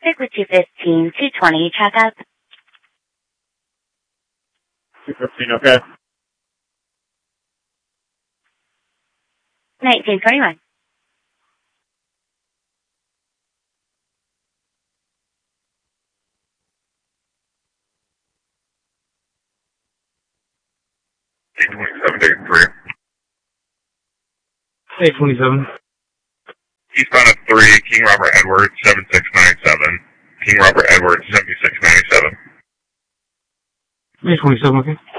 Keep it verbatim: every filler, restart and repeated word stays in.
Stick with two fifteen, two twenty, check up. two fifteen, okay. nineteen twenty-one. eight twenty-seven, take three. eight twenty-seven. Eastbound at three, King Robert Edwards, seven six nine seven. King Robert Edwards, seventy-six ninety-seven. eight twenty-seven, okay.